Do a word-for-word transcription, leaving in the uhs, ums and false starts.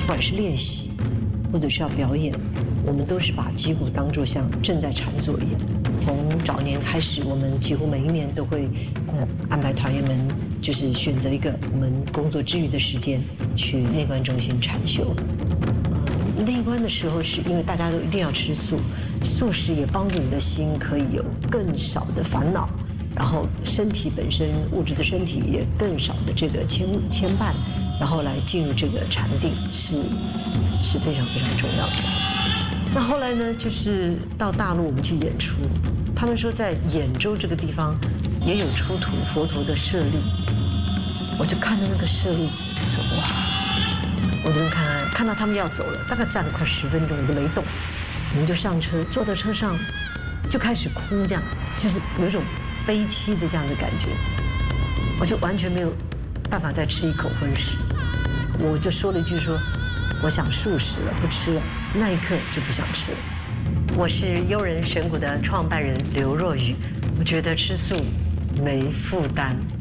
管是练习，或者是要表演，我们都是把击鼓当作像正在禅坐一样。从早年开始，我们几乎每一年都会呃安排团员们，就是选择一个我们工作之余的时间去内观中心禅修。呃、内观的时候，是因为大家都一定要吃素，素食也帮助你的心可以有更少的烦恼，然后身体本身物质的身体也更少的这个牵牵绊，然后来进入这个禅定是是非常非常重要的。那后来呢，就是到大陆我们去演出，他们说在兖州这个地方也有出土佛陀的舍利，我就看到那个舍利子，我说哇，我这边看看，看到他们要走了，大概站了快十分钟，我都没动，我们就上车，坐到车上就开始哭，这样就是有一种悲戚的这样的感觉，我就完全没有办法再吃一口荤食，我就说了一句说，我想素食了，不吃了，那一刻就不想吃了。我是悠人神谷的创办人刘若瑀，我觉得吃素没负担。